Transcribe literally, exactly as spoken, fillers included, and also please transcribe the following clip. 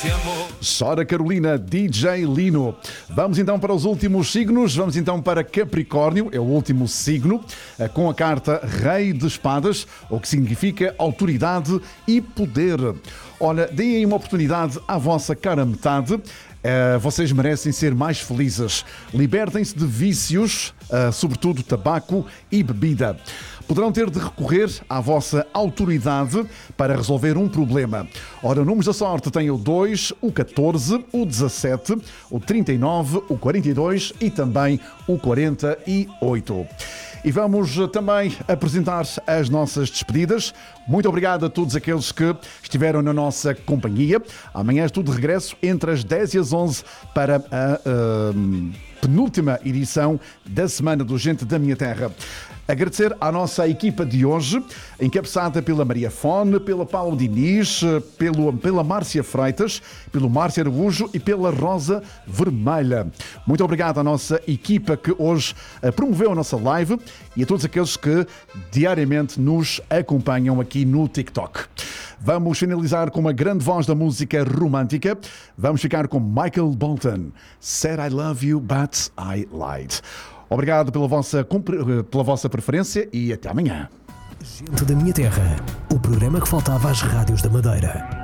Chora Carolina, D J Lino. Vamos então para os últimos signos. Vamos então para Capricórnio, é o último signo, com a carta Rei de Espadas, o que significa autoridade e poder. Olha, deem uma oportunidade à vossa cara metade. Uh, vocês merecem ser mais felizes. Libertem-se de vícios, uh, sobretudo tabaco e bebida. Poderão ter de recorrer à vossa autoridade para resolver um problema. Ora, números da sorte têm o dois, o catorze, o dezassete, o trinta e nove, o quarenta e dois e também o quarenta e oito. E vamos também apresentar as nossas despedidas. Muito obrigado a todos aqueles que estiveram na nossa companhia. Amanhã estou de regresso entre as dez e as onze para a uh, penúltima edição da Semana do Gente da Minha Terra. Agradecer à nossa equipa de hoje, encabeçada pela Maria Fone, pela Paula Diniz, pelo, pela Márcia Freitas, pelo Márcio Araújo e pela Rosa Vermelha. Muito obrigado à nossa equipa que hoje promoveu a nossa live e a todos aqueles que diariamente nos acompanham aqui no TikTok. Vamos finalizar com uma grande voz da música romântica. Vamos ficar com Michael Bolton. Said I love you, but I lied. Obrigado pela vossa, pela vossa preferência e até amanhã. Gente da Minha Terra, o programa que faltava às rádios da Madeira.